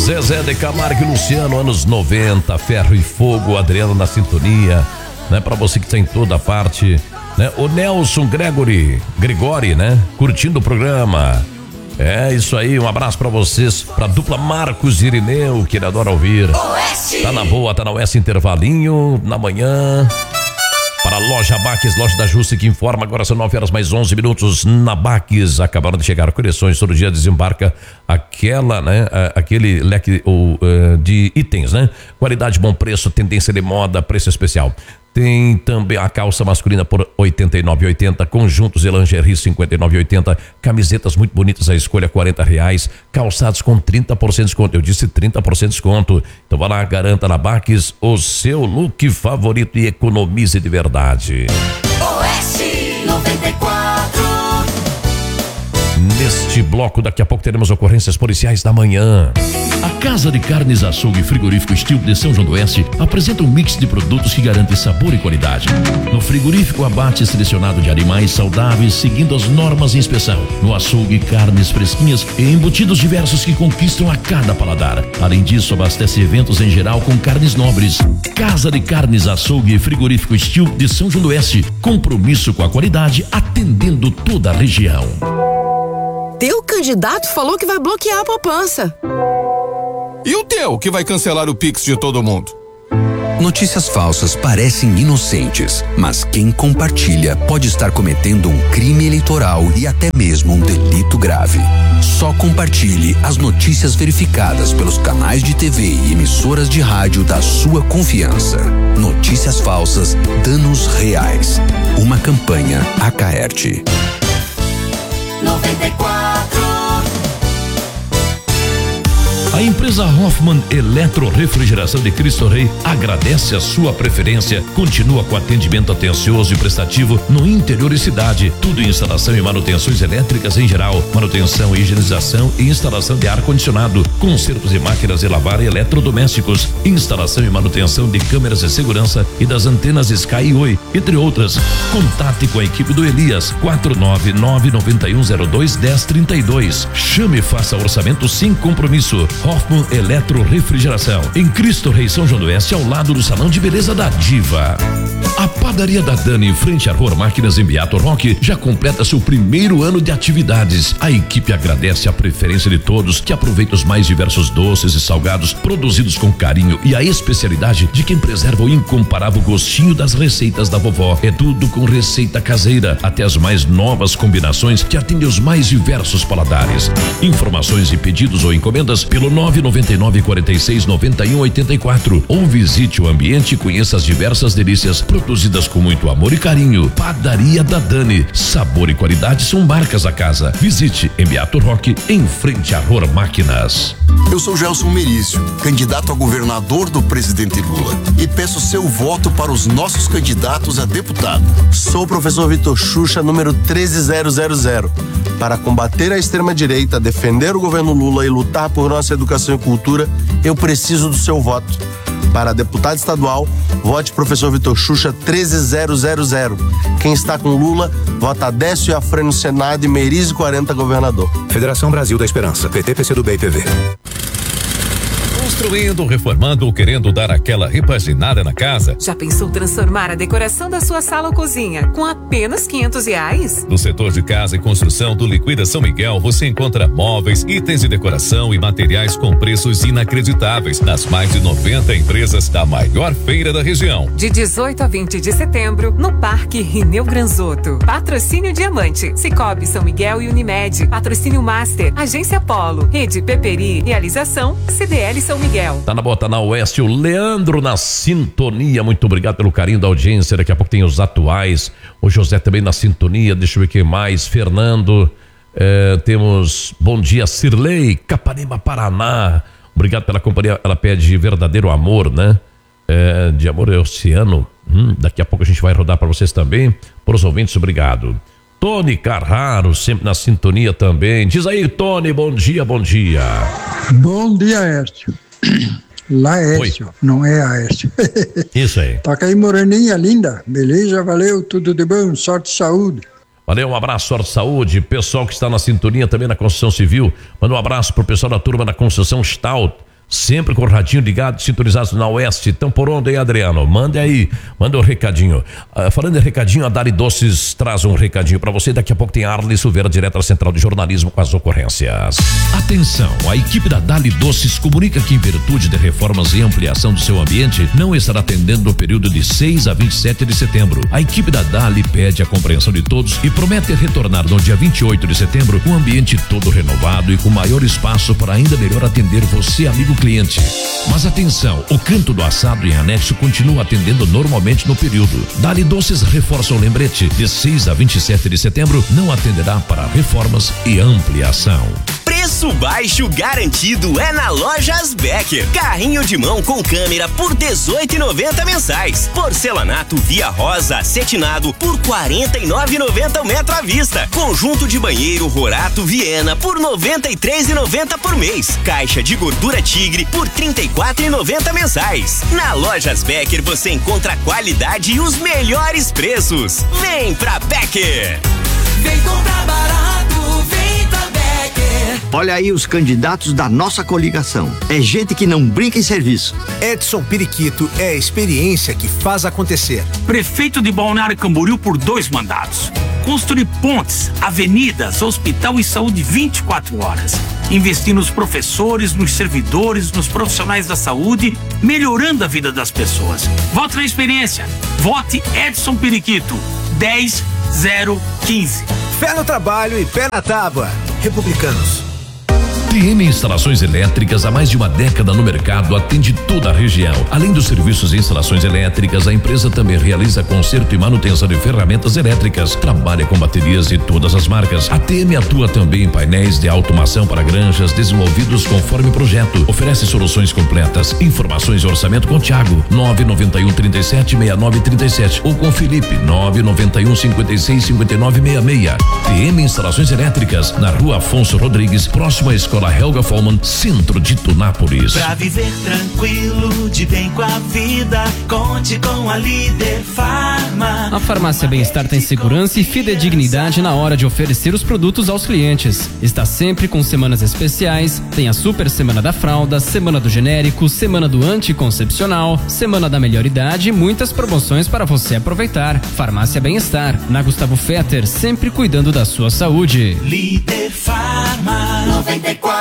Zezé de Camargo e Luciano, anos 90, Ferro e Fogo, Adriano na sintonia, né? Pra você que tá em toda parte, né? O Nelson Gregori, né? Curtindo o programa. É isso aí, um abraço pra vocês, pra dupla Marcos e Irineu, que ele adora ouvir. Oeste. Tá na boa, tá na Oeste, intervalinho, na manhã. Para a loja Baques, loja da Jusce, que informa, agora são 9 horas mais 11 minutos na Baques. Acabaram de chegar coleções, todo dia desembarca aquela, né? Aquele leque de itens, né? Qualidade, bom preço, tendência de moda, preço especial. Tem também a calça masculina por R$ 89,80, conjuntos e lingerie R$ 59,80, camisetas muito bonitas, a escolha R$40, calçados com 30% de desconto. Eu disse 30% de desconto. Então vai lá, garanta na Baques o seu look favorito e economize de verdade. Oeste 94. Neste bloco, daqui a pouco teremos ocorrências policiais da manhã. A Casa de Carnes Açougue Frigorífico Estilo de São João do Oeste apresenta um mix de produtos que garante sabor e qualidade. No frigorífico, abate selecionado de animais saudáveis seguindo as normas de inspeção. No açougue, carnes fresquinhas e embutidos diversos que conquistam a cada paladar. Além disso, abastece eventos em geral com carnes nobres. Casa de Carnes Açougue Frigorífico Estilo de São João do Oeste. Compromisso com a qualidade, atendendo toda a região. Teu candidato falou que vai bloquear a poupança. E o teu, que vai cancelar o Pix de todo mundo? Notícias falsas parecem inocentes, mas quem compartilha pode estar cometendo um crime eleitoral e até mesmo um delito grave. Só compartilhe as notícias verificadas pelos canais de TV e emissoras de rádio da sua confiança. Notícias falsas, danos reais. Uma campanha Acaerte. 94. A empresa Hoffman Eletrorefrigeração de Cristo Rei agradece a sua preferência, continua com atendimento atencioso e prestativo no interior e cidade, tudo em instalação e manutenções elétricas em geral, manutenção, higienização e instalação de ar-condicionado, consertos de máquinas de lavar e eletrodomésticos, instalação e manutenção de câmeras de segurança e das antenas Sky e Oi, entre outras. Contate com a equipe do Elias, 499-9102-1032. Chame e faça orçamento sem compromisso. Hoffman Eletrorefrigeração, em Cristo Rei, São João do Oeste, ao lado do Salão de Beleza da Diva. A padaria da Dani, em frente à Rua Máquinas, em Beato Roque, já completa seu primeiro ano de atividades. A equipe agradece a preferência de todos que aproveitam os mais diversos doces e salgados produzidos com carinho e a especialidade de quem preserva o incomparável gostinho das receitas da vovó. É tudo com receita caseira, até as mais novas combinações que atendem os mais diversos paladares. Informações e pedidos ou encomendas pelo 999-46-9184 ou visite o ambiente e conheça as diversas delícias produzidas com muito amor e carinho. Padaria da Dani, sabor e qualidade são marcas da casa. Visite em Beato Roque, em frente à Ror Máquinas. Eu sou Gelson Merício, candidato a governador do presidente Lula, e peço seu voto para os nossos candidatos a deputado. Sou o professor Vitor Xuxa, número 13000. Para combater a extrema-direita, defender o governo Lula e lutar por nossa educação e cultura, eu preciso do seu voto. Para deputado estadual, vote professor Vitor Xuxa 13000. Quem está com Lula, vota Décio Afrânio no Senado e Merizio 40 governador. Federação Brasil da Esperança, PT, PCdoB e PV. Construindo, reformando ou querendo dar aquela repaginada na casa? Já pensou transformar a decoração da sua sala ou cozinha com apenas R$500? No setor de casa e construção do Liquida São Miguel, você encontra móveis, itens de decoração e materiais com preços inacreditáveis nas mais de 90 empresas da maior feira da região. De 18 a 20 de setembro, no Parque Rineu Granzotto. Patrocínio Diamante, Cicobi São Miguel e Unimed. Patrocínio Master, Agência Polo, Rede Peperi, Realização CDL São Miguel. Tá na bota na Oeste, o Leandro na sintonia, muito obrigado pelo carinho da audiência. Daqui a pouco tem os atuais, o José também na sintonia, deixa eu ver quem mais, Fernando, temos bom dia Cirlei, Capanema, Paraná, obrigado pela companhia. Ela pede verdadeiro amor, né? De amor é oceano. Daqui a pouco a gente vai rodar para vocês também, para os ouvintes, obrigado. Tony Carraro, sempre na sintonia também. Diz aí, Tony, bom dia, bom dia. Bom dia, Aércio. Laércio, não é Aércio. Isso aí. Toca aí, Moreninha linda. Beleza, valeu, tudo de bom, sorte e saúde. Valeu, um abraço, sorte e saúde. Pessoal que está na sintonia também na construção civil, manda um abraço pro pessoal da turma da construção Stout, Sempre com o radinho ligado, sintonizados na Oeste. Então por onde aí, Adriano? Manda um recadinho. Falando em recadinho, a Dali Doces traz um recadinho para você. Daqui a pouco tem Arlis Silveira, direto da Central de Jornalismo, com as ocorrências. Atenção, a equipe da Dali Doces comunica que, em virtude de reformas e ampliação do seu ambiente, não estará atendendo no período de 6 a 27 de setembro. A equipe da Dali pede a compreensão de todos e promete retornar no dia 28 de setembro com o ambiente todo renovado e com maior espaço para ainda melhor atender você, amigo cliente. Mas atenção, o Canto do Assado em anexo continua atendendo normalmente no período. Dali Doces reforça o lembrete: de 6 a 27 de setembro não atenderá para reformas e ampliação. Preço baixo garantido é na Lojas Becker. Carrinho de mão com câmera por R$18,90 mensais. Porcelanato Via Rosa acetinado por R$49,90 o metro à vista. Conjunto de banheiro Rorato Viena por R$93,90 por mês. Caixa de gordura Tigre por R$34,90 mensais. Na Lojas Becker você encontra qualidade e os melhores preços. Vem pra Becker! Vem comprar barato, vem pra Becker. Olha aí os candidatos da nossa coligação. É gente que não brinca em serviço. Edson Periquito é a experiência que faz acontecer. Prefeito de Balneário Camboriú por 2 mandatos. Construir pontes, avenidas, hospital e saúde 24 horas. Investir nos professores, nos servidores, nos profissionais da saúde, melhorando a vida das pessoas. Vote na experiência. Vote Edson Periquito. 10-0-15. Fé no trabalho e pé na tábua. Republicanos. TM Instalações Elétricas, há mais de uma década no mercado, atende toda a região. Além dos serviços de instalações elétricas, a empresa também realiza conserto e manutenção de ferramentas elétricas. Trabalha com baterias de todas as marcas. A TM atua também em painéis de automação para granjas desenvolvidos conforme projeto. Oferece soluções completas. Informações e orçamento com Thiago, 991376937 ou com Felipe, 991565966. TM Instalações Elétricas, na Rua Afonso Rodrigues, próximo à Escola Helga Follmann, centro de Tunápolis. Pra viver tranquilo, de bem com a vida, conte com a Líder Farma. A Farmácia Bem-Estar tem segurança e fidedignidade na hora de oferecer os produtos aos clientes. Está sempre com semanas especiais, tem a Super Semana da Fralda, Semana do Genérico, Semana do Anticoncepcional, Semana da Melhor Idade e muitas promoções para você aproveitar. Farmácia Bem-Estar, na Gustavo Fetter, sempre cuidando da sua saúde. Líder Farma 94.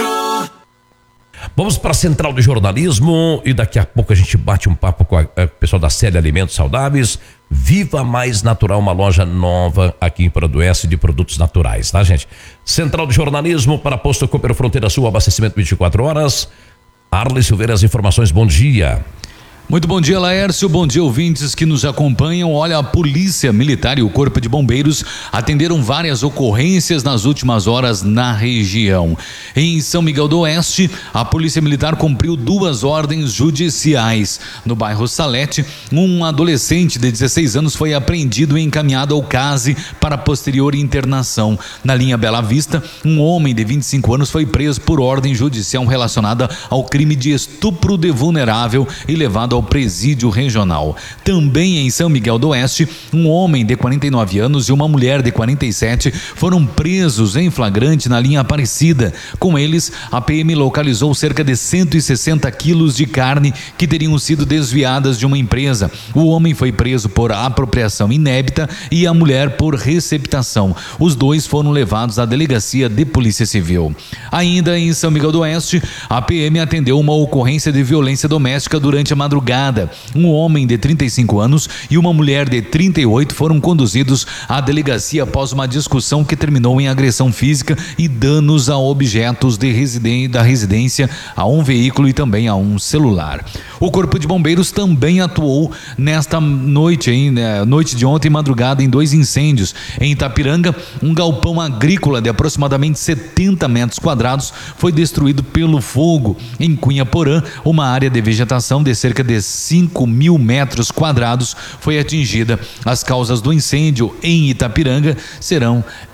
Vamos para a Central de Jornalismo e daqui a pouco a gente bate um papo com o pessoal da Célia Alimentos Saudáveis. Viva Mais Natural, uma loja nova aqui em Paradoeste de produtos naturais, tá, gente? Central de Jornalismo para Posto Cooper Fronteira Sul, abastecimento 24 horas. Arlis Silveira, as informações, bom dia. Muito bom dia, Laércio, bom dia, ouvintes que nos acompanham. Olha, a Polícia Militar e o Corpo de Bombeiros atenderam várias ocorrências nas últimas horas na região. Em São Miguel do Oeste, a Polícia Militar cumpriu 2 ordens judiciais. No bairro Salete, um adolescente de 16 anos foi apreendido e encaminhado ao CASE para posterior internação. Na linha Bela Vista, um homem de 25 anos foi preso por ordem judicial relacionada ao crime de estupro de vulnerável e levado ao presídio regional. Também em São Miguel do Oeste, um homem de 49 anos e uma mulher de 47 foram presos em flagrante na linha Aparecida. Com eles, a PM localizou cerca de 160 quilos de carne que teriam sido desviadas de uma empresa. O homem foi preso por apropriação inébita e a mulher por receptação. Os dois foram levados à delegacia de Polícia Civil. Ainda em São Miguel do Oeste, a PM atendeu uma ocorrência de violência doméstica durante a madrugada. Um homem de 35 anos e uma mulher de 38 foram conduzidos à delegacia após uma discussão que terminou em agressão física e danos a objetos da residência, a um veículo e também a um celular. O Corpo de Bombeiros também atuou nesta noite, noite de ontem madrugada, em 2 incêndios. Em Itapiranga, um galpão agrícola de aproximadamente 70 metros quadrados foi destruído pelo fogo. Em Cunhaporã, uma área de vegetação de cerca de 5.000 metros quadrados foi atingida. As causas do incêndio em Itapiranga serão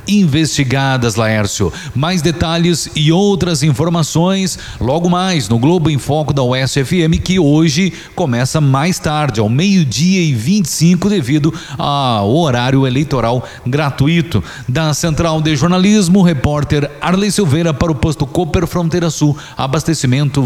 investigadas, Laércio. Mais detalhes e outras informações logo mais no Globo em Foco da Oeste FM, que hoje começa mais tarde, ao 12:25, devido ao horário eleitoral gratuito. Da Central de Jornalismo, repórter Arley Silveira para o posto Cooper Fronteira Sul. Abastecimento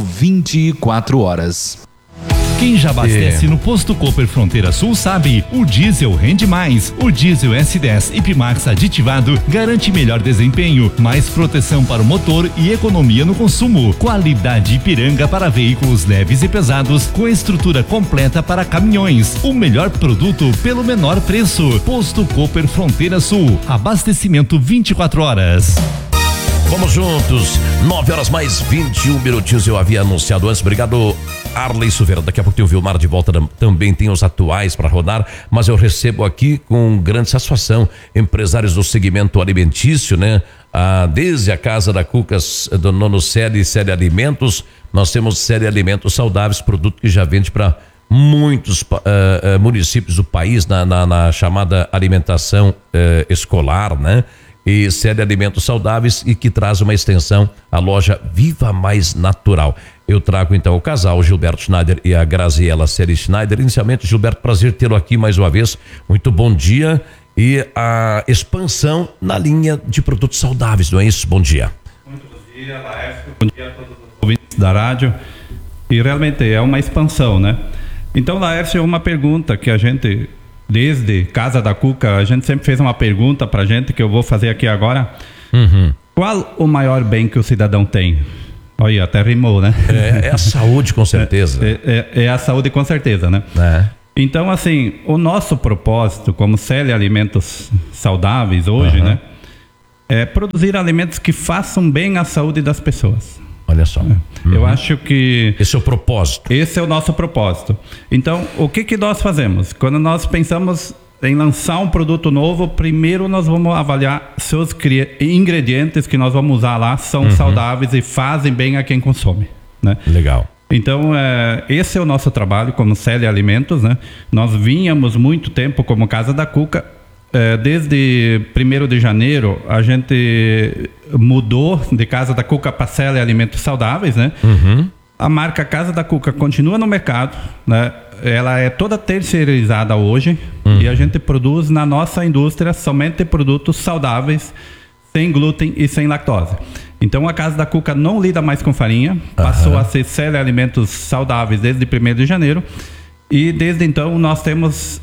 24 horas. Quem já abastece no posto Cooper Fronteira Sul sabe, o diesel rende mais. O diesel S10 Ipmax aditivado garante melhor desempenho, mais proteção para o motor e economia no consumo. Qualidade Ipiranga para veículos leves e pesados, com estrutura completa para caminhões. O melhor produto pelo menor preço. Posto Cooper Fronteira Sul. Abastecimento 24 horas. Vamos juntos, 9h mais 21. Eu havia anunciado antes. Obrigado, Arley Silveira. Daqui a pouco tem o Vilmar de volta, também tem os atuais para rodar, mas eu recebo aqui com grande satisfação empresários do segmento alimentício, né? Desde a Casa da Cucas, do Nono Série Alimentos, nós temos Série Alimentos Saudáveis, produto que já vende para muitos municípios do país na chamada alimentação escolar, né? E Série Alimentos Saudáveis, e que traz uma extensão, a loja Viva Mais Natural. Eu trago então o casal Gilberto Schneider e a Graziela Seri Schneider. Inicialmente, Gilberto, prazer tê-lo aqui mais uma vez. Muito bom dia. E a expansão na linha de produtos saudáveis, não é isso? Bom dia. Muito bom dia, Laércio. Bom dia a todos os ouvintes da rádio. E realmente é uma expansão, né? Então, Laércio, uma pergunta que a gente, desde Casa da Cuca, a gente sempre fez uma pergunta pra gente, que eu vou fazer aqui agora. Qual o maior bem que o cidadão tem? Olha, até rimou, né? É a saúde, com certeza. É a saúde, com certeza, né? Então, assim, o nosso propósito como Série Alimentos Saudáveis hoje, né? É produzir alimentos que façam bem à saúde das pessoas. Olha só. Eu acho que... Esse é o propósito. Esse é o nosso propósito. Então, o que nós fazemos? Quando nós pensamos em lançar um produto novo, primeiro nós vamos avaliar se os ingredientes que nós vamos usar lá são saudáveis e fazem bem a quem consome, né? Legal. Então, esse é o nosso trabalho como Série Alimentos, né? Nós vínhamos muito tempo como Casa da Cuca. Desde 1º de janeiro, a gente mudou de Casa da Cuca para Série Alimentos Saudáveis, né? A marca Casa da Cuca continua no mercado, né? Ela é toda terceirizada hoje, e a gente produz na nossa indústria somente produtos saudáveis, sem glúten e sem lactose. Então a Casa da Cuca não lida mais com farinha, passou a ser Série Alimentos Saudáveis desde 1º de janeiro, e desde então nós temos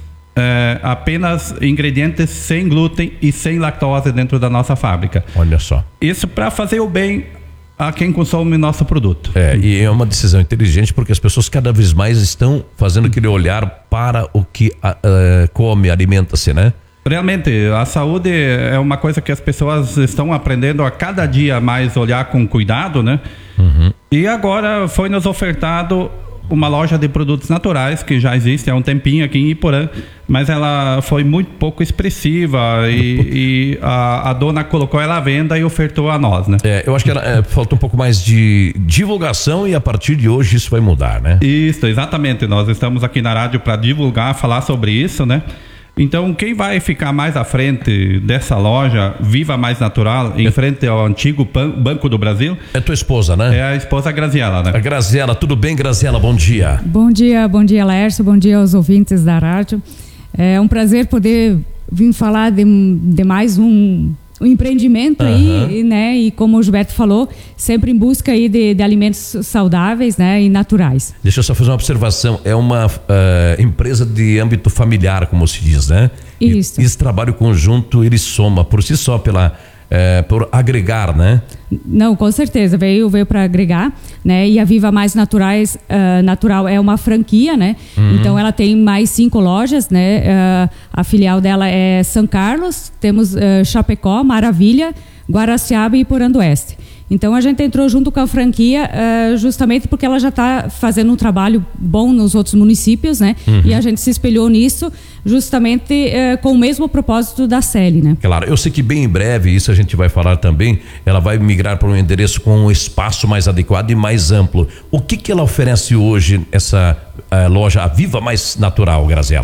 apenas ingredientes sem glúten e sem lactose dentro da nossa fábrica. Olha só. Isso para fazer o bem a quem consome nosso produto. E é uma decisão inteligente, porque as pessoas cada vez mais estão fazendo aquele olhar para o que come, alimenta-se, né? Realmente, a saúde é uma coisa que as pessoas estão aprendendo a cada dia mais olhar com cuidado, né? E agora foi nos ofertado uma loja de produtos naturais que já existe há um tempinho aqui em Iporã, mas ela foi muito pouco expressiva e a dona colocou ela à venda e ofertou a nós, né? Eu acho que falta um pouco mais de divulgação, e a partir de hoje isso vai mudar, né? Isso, exatamente. Nós estamos aqui na rádio para divulgar, falar sobre isso, né? Então, quem vai ficar mais à frente dessa loja Viva Mais Natural, em frente ao antigo Banco do Brasil? É tua esposa, né? É a esposa Graziela, né? A Graziela, tudo bem, Graziela? Bom dia. Bom dia, Laércio. Bom dia aos ouvintes da rádio. É um prazer poder vir falar de mais um empreendimento aí, né? E como o Gilberto falou, sempre em busca aí de alimentos saudáveis, né? E naturais. Deixa eu só fazer uma observação. É uma empresa de âmbito familiar, como se diz, né? Isso. E esse trabalho conjunto, ele soma por si só por agregar, né? Não, com certeza, veio para agregar, né? E a Viva Mais Natural é uma franquia, né? Então ela tem mais 5 lojas, né? A filial dela é São Carlos, temos Chapecó, Maravilha, Guaraciaba e Iporã do Oeste. Então a gente entrou junto com a franquia justamente porque ela já está fazendo um trabalho bom nos outros municípios, né? E a gente se espelhou nisso justamente com o mesmo propósito da Série, né? Claro, eu sei que bem em breve, isso a gente vai falar também, ela vai migrar para um endereço com um espaço mais adequado e mais amplo. O que ela oferece hoje, essa loja, a Viva Mais Natural, Graziela?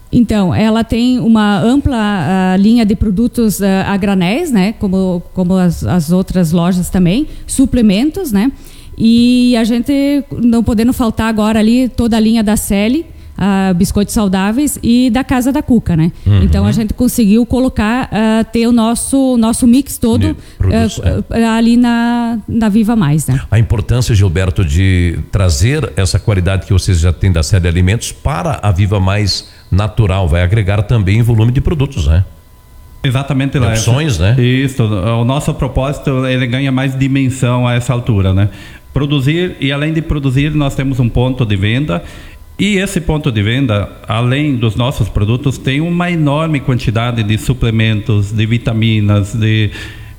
Então, ela tem uma ampla linha de produtos a granéis, né? Como as outras lojas também, suplementos, né? E a gente, não podendo faltar agora ali toda a linha da Celi, biscoitos saudáveis, e da Casa da Cuca, né? Então a gente conseguiu colocar, ter o nosso mix todo ali na Viva Mais, né? A importância, Gilberto, de trazer essa qualidade que vocês já têm da série de alimentos para a Viva Mais Natural, vai agregar também volume de produtos, né? Exatamente, opções, né? Isso, o nosso propósito, ele ganha mais dimensão a essa altura, né? Produzir, e além de produzir, nós temos um ponto de venda. E esse ponto de venda, além dos nossos produtos, tem uma enorme quantidade de suplementos, de vitaminas, de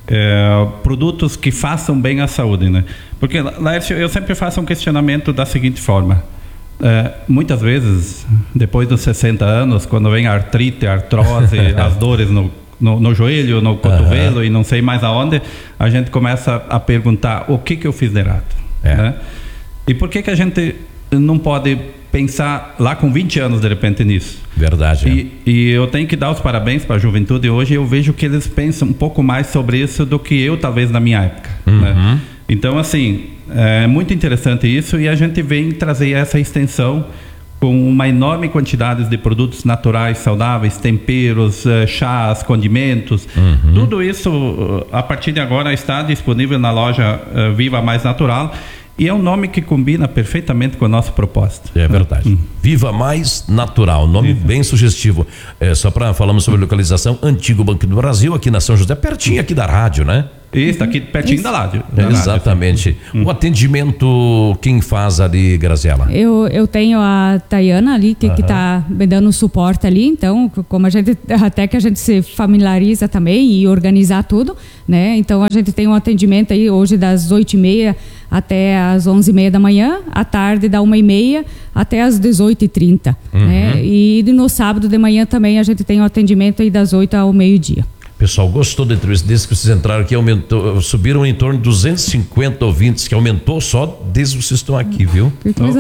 produtos que façam bem à saúde, né? Porque, Laércio, eu sempre faço um questionamento da seguinte forma. Muitas vezes, depois dos 60 anos, quando vem a artrite, a artrose, as dores no joelho, no cotovelo e não sei mais aonde, a gente começa a perguntar o que eu fiz de errado, né? E por que a gente não pode pensar lá com 20 anos de repente nisso? Verdade. E eu tenho que dar os parabéns para a juventude hoje. Eu vejo que eles pensam um pouco mais sobre isso do que eu, talvez, na minha época, né? Então, assim, é muito interessante isso, e a gente vem trazer essa extensão com uma enorme quantidade de produtos naturais, saudáveis, temperos, chás, condimentos. Tudo isso, a partir de agora, está disponível na loja Viva Mais Natural. E é um nome que combina perfeitamente com a nossa proposta. É verdade. Viva Mais Natural, nome bem sugestivo. Só para falarmos sobre localização, Antigo Banco do Brasil, aqui na São José, pertinho aqui da rádio, né? Isso, aqui pertinho da rádio. Exatamente. O atendimento, quem faz ali, Graziela? Eu tenho a Tayana ali, que está me dando suporte ali. Então, como a gente, até que a gente se familiariza também e organizar tudo, né? Então, a gente tem um atendimento aí hoje das 8h30 até as 11h30 da manhã, à tarde da 1h30 até as 18h30, né? E no sábado de manhã também a gente tem um atendimento aí das 8 ao meio-dia. Pessoal, gostou da entrevista? Desde que vocês entraram aqui, subiram em torno de 250 ouvintes, que aumentou só desde que vocês estão aqui, viu?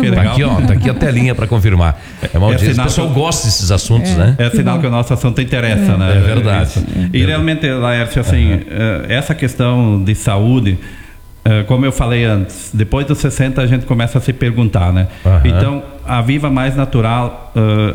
Tá aqui a telinha para confirmar. O pessoal gosta desses assuntos, né? É sinal que o nosso assunto interessa, né? É verdade. E realmente, Laércio, assim, essa questão de saúde, como eu falei antes, depois dos 60 a gente começa a se perguntar, né? Então, a Viva Mais Natural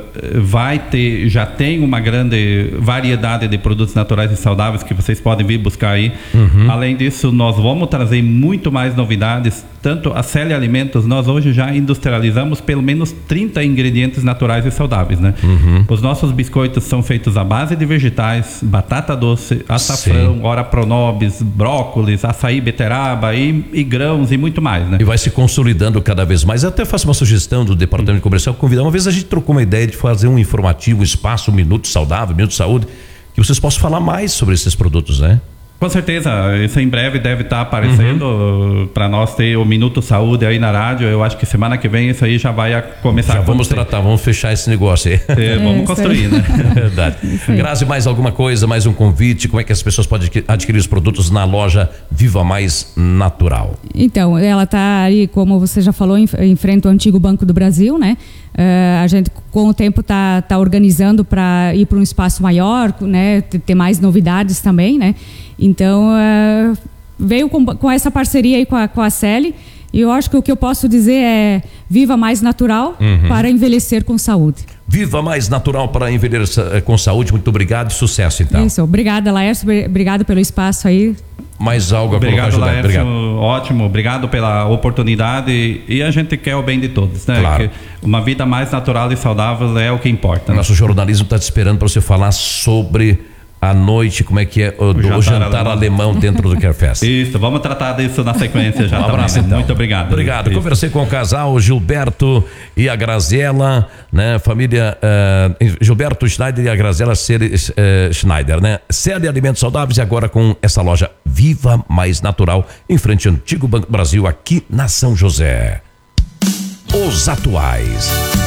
já tem uma grande variedade de produtos naturais e saudáveis que vocês podem vir buscar aí. Além disso, nós vamos trazer muito mais novidades. Tanto a Celi Alimentos, nós hoje já industrializamos pelo menos 30 ingredientes naturais e saudáveis, né? Os nossos biscoitos são feitos à base de vegetais, batata doce, açafrão, ora pronobis, brócolis, açaí, beterraba e grãos e muito mais, né? E vai se consolidando cada vez mais. Eu até faço uma sugestão do departamento comercial, convidar. Uma vez a gente trocou uma ideia de fazer um informativo, um espaço, um Minuto Saudável, Minuto Saúde, que vocês possam falar mais sobre esses produtos, né? Com certeza, isso em breve deve estar aparecendo para nós ter o Minuto Saúde aí na rádio. Eu acho que semana que vem isso aí já vai começar a acontecer. Vamos fechar esse negócio aí. Vamos construir, né? Verdade. Grazi, mais alguma coisa, mais um convite? Como é que as pessoas podem adquirir os produtos na loja Viva Mais Natural? Então, ela está aí, como você já falou, em frente ao Antigo Banco do Brasil, né? A gente com o tempo tá organizando para ir para um espaço maior, né? Ter mais novidades também, né? Então veio com essa parceria aí com a Celi, e eu acho que o que eu posso dizer é: Viva Mais Natural para envelhecer com saúde. Viva Mais Natural para envelhecer com saúde. Muito obrigado e sucesso, então. Isso, obrigada, Laércio, obrigado pelo espaço aí. Mais algo a colocar, Gilberto? Laércio, ótimo, obrigado pela oportunidade, e a gente quer o bem de todos, né? Claro. Uma vida mais natural e saudável é o que importa, né? Nosso jornalismo está te esperando para você falar sobre à noite, como é que é o jantar alemão dentro do Carefest. Isso, vamos tratar disso na sequência já. Um abraço, também, então. Muito obrigado. Obrigado. Isso. Conversei com o casal Gilberto e a Graziela, né? Família Gilberto Schneider e a Graziela Schneider, né? Celi Alimentos Saudáveis, e agora com essa loja Viva Mais Natural, em frente ao Antigo Banco do Brasil, aqui na São José. Os atuais.